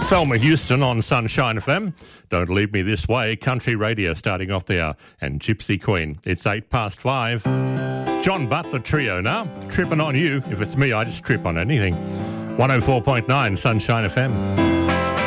Thelma Houston on Sunshine FM. Don't Leave Me This Way. Country radio starting off the hour. And Gypsy Queen. It's 5:08. John Butler Trio now. Tripping on you. If it's me, I just trip on anything. 104.9 Sunshine FM.